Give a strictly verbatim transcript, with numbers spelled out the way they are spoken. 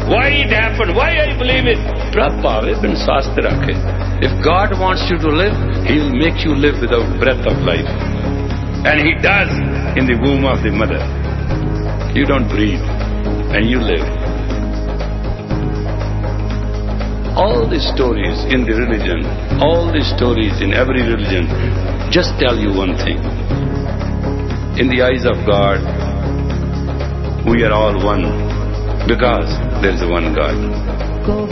Why it happened? Why I believe it? Prabhupada ibn Shastra ke. If God wants you to live, He will make you live without breath of life. And He does in the womb of the mother. You don't breathe, and you live. All the stories in the religion, all the stories in every religion, just tell you one thing. In the eyes of God, we are all one, because there is one God.